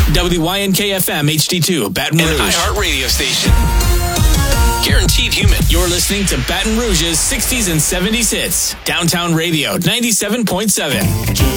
WYNK-FM HD2, Baton Rouge. An iHeart radio station. Guaranteed human. You're listening to Baton Rouge's 60s and 70s hits. Downtown Radio, 97.7.